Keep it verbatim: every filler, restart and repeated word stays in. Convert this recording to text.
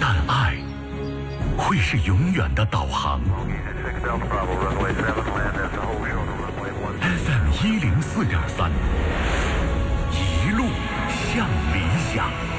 但爱会是永远的导航。F M 一零四点三，一路向理想。